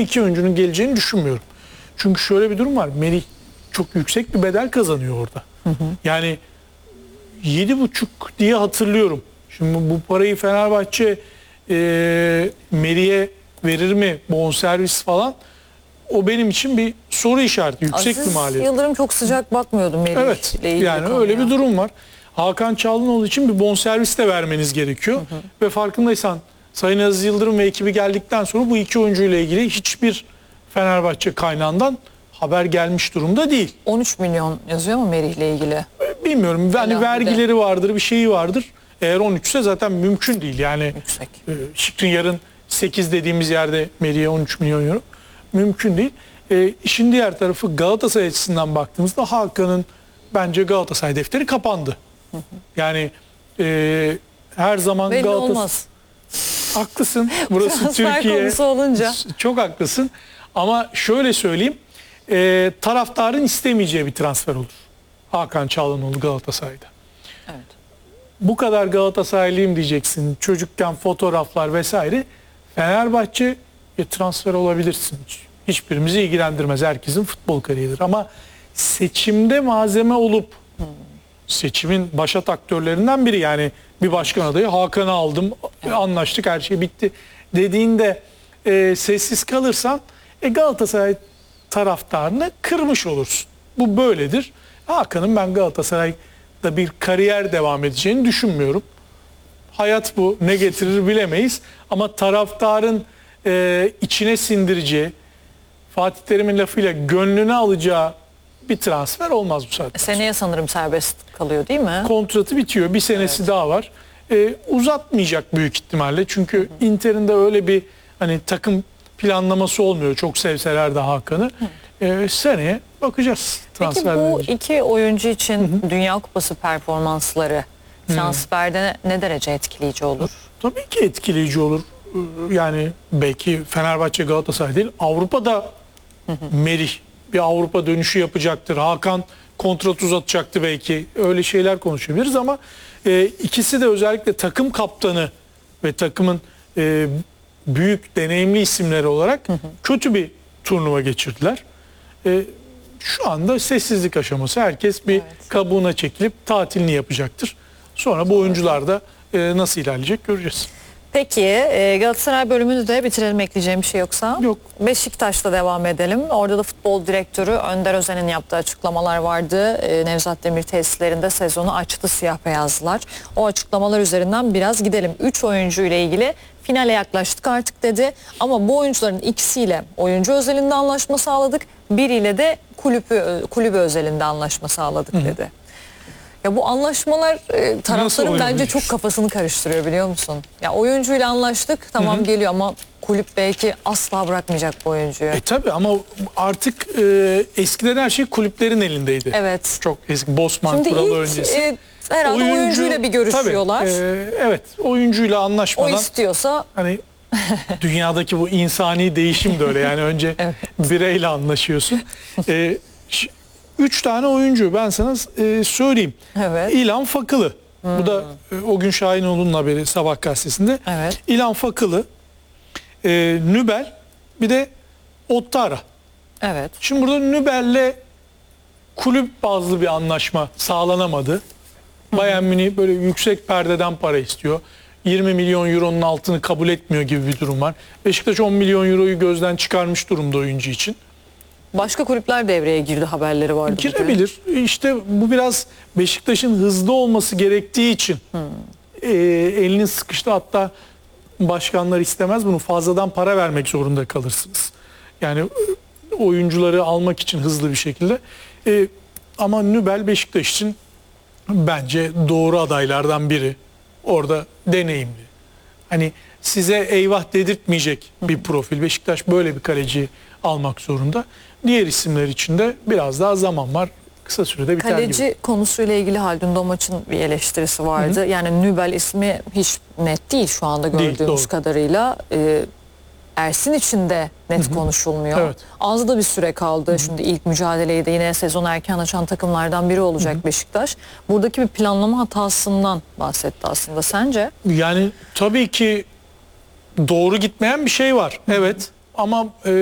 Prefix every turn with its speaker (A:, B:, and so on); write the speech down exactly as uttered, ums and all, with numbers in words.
A: iki oyuncunun geleceğini düşünmüyorum. Çünkü şöyle bir durum var. Merih çok yüksek bir bedel kazanıyor orada. Hı hı. Yani yedi buçuk diye hatırlıyorum. Şimdi bu parayı Fenerbahçe e, Merih'e verir mi? Bonservis falan. O benim için bir soru işareti. Yüksek
B: Aziz
A: bir maliyet.
B: Yıldırım çok sıcak bakmıyordu Merih
A: Evet.
B: ile ilgili
A: Yani
B: konuya.
A: öyle bir durum var. Hakan Çalhanoğlu için bir bonservis de vermeniz gerekiyor. Hı hı. Ve farkındaysan Sayın Aziz Yıldırım ve ekibi geldikten sonra bu iki oyuncuyla ilgili hiçbir Fenerbahçe kaynağından haber gelmiş durumda değil.
B: on üç milyon yazıyor mu Merih ile ilgili?
A: Bilmiyorum. Hani vergileri vardır, bir şeyi vardır. Eğer on üç ise zaten mümkün değil. Yani
B: yüksek.
A: E, Skriniar'ın sekiz dediğimiz yerde Merih'e on üç milyon euro mümkün değil. E, işin diğer tarafı Galatasaray açısından baktığımızda Hakan'ın bence Galatasaray defteri kapandı. Hı hı. Yani e, her zaman
B: belli
A: Galatasaray...
B: olmaz.
A: Haklısın. Burası
B: transfer
A: Türkiye.
B: konusu olunca.
A: Çok haklısın. Ama şöyle söyleyeyim. E, taraftarın istemeyeceği bir transfer olur. Hakan Çalhanoğlu Galatasaray'da.
B: Evet.
A: Bu kadar Galatasaraylıyım diyeceksin. Çocukken fotoğraflar vesaire. Fenerbahçe bir transfer olabilirsin. Hiçbirimizi ilgilendirmez. Herkesin futbol kariyeridir. Ama seçimde malzeme olup hmm. seçimin başat aktörlerinden biri, yani bir başkan adayı Hakan'ı aldım, evet. anlaştık, her şey bitti dediğinde e, sessiz kalırsan e, Galatasaray taraftarını kırmış olursun. Bu böyledir. Hakan'ın ben Galatasaray'da bir kariyer devam edeceğini düşünmüyorum. Hayat bu. Ne getirir bilemeyiz. Ama taraftarın e, içine sindireceği, Fatih Terim'in lafıyla gönlünü alacağı bir transfer olmaz bu saatte.
B: Seneye sanırım serbest kalıyor değil mi?
A: Kontratı bitiyor. Bir senesi evet. daha var. E, uzatmayacak büyük ihtimalle. Çünkü hı hı. Inter'in de öyle bir hani takım planlaması olmuyor. Çok sevseler de Hakan'ı. E, seneye bakacağız.
B: Peki bu iki oyuncu için hı hı. Dünya Kupası performansları transferde hmm. ne derece etkileyici olur?
A: Tabii ki etkileyici olur. Yani belki Fenerbahçe, Galatasaray değil, Avrupa'da hı hı. Merih bir Avrupa dönüşü yapacaktır. Hakan kontrat uzatacaktı belki. Öyle şeyler konuşabiliriz ama e, ikisi de özellikle takım kaptanı ve takımın e, büyük deneyimli isimleri olarak hı hı. kötü bir turnuva geçirdiler. E, şu anda sessizlik aşaması. Herkes bir evet. kabuğuna çekilip tatilini yapacaktır. Sonra bu oyuncular da e, nasıl ilerleyecek göreceğiz.
B: Peki e, Galatasaray bölümünü de bitirelim, ekleyeceğim bir şey yoksa.
A: Yok.
B: Beşiktaş'ta devam edelim. Orada da futbol direktörü Önder Özen'in yaptığı açıklamalar vardı. E, Nevzat Demir tesislerinde sezonu açtı siyah beyazlılar. O açıklamalar üzerinden biraz gidelim. üç oyuncu ile ilgili finale yaklaştık artık dedi. Ama bu oyuncuların ikisiyle oyuncu özelinde anlaşma sağladık. Biriyle de kulübü, kulübü özelinde anlaşma sağladık Hı. dedi. Ya bu anlaşmalar e, taraftarın bence çok kafasını karıştırıyor, biliyor musun? Ya oyuncuyla anlaştık, tamam, hı hı. geliyor ama kulüp belki asla bırakmayacak bu oyuncuyu.
A: E tabi ama artık e, eskiden her şey kulüplerin elindeydi.
B: Evet.
A: Çok eski Bosman
B: Şimdi
A: kuralı
B: ilk,
A: öncesi.
B: E, herhalde Oyuncu, oyuncuyla bir görüşüyorlar.
A: Tabii, e, evet, oyuncuyla anlaşmadan.
B: O istiyorsa.
A: Hani dünyadaki bu insani değişim de öyle, yani önce evet. bireyle anlaşıyorsun. E, Üç tane oyuncu ben sana e, söyleyeyim. Evet. İlhan Fakılı. Hmm. Bu da e, o gün Şahinoğlu'nun haberi Sabah gazetesinde.
B: Evet.
A: İlhan Fakılı, e, Nübel, bir de Ottara.
B: Evet.
A: Şimdi burada Nübel'le kulüp bazlı bir anlaşma sağlanamadı. Hmm. Bayern Münih böyle yüksek perdeden para istiyor. yirmi milyon euronun altını kabul etmiyor gibi bir durum var. Beşiktaş on milyon euroyu gözden çıkarmış durumda oyuncu için.
B: Başka kulüpler devreye girdi haberleri vardı.
A: Girebilir. Bugün. İşte bu biraz Beşiktaş'ın hızlı olması gerektiği için hmm. e, elinin sıkıştı, hatta başkanlar istemez bunu, fazladan para vermek zorunda kalırsınız. Yani oyuncuları almak için hızlı bir şekilde. E, ama Nübel Beşiktaş için bence doğru adaylardan biri. Orada deneyimli. Hani size eyvah dedirtmeyecek bir profil. Beşiktaş böyle bir kaleci almak zorunda. Diğer isimler için de biraz daha zaman var. Kısa sürede biter
B: Kaleci gibi.
A: Kaleci
B: konusuyla ilgili Haldun Domaç'ın bir eleştirisi vardı. Hı hı. Yani Nübel ismi hiç net değil şu anda gördüğümüz değil, kadarıyla. Ee, Ersin için de net hı hı. konuşulmuyor. Evet. Az da bir süre kaldı. Hı hı. Şimdi ilk mücadeleyi de yine sezon erken açan takımlardan biri olacak hı hı. Beşiktaş. Buradaki bir planlama hatasından bahsetti aslında. Sence?
A: Yani tabii ki doğru gitmeyen bir şey var. Hı hı. Evet. Ama e,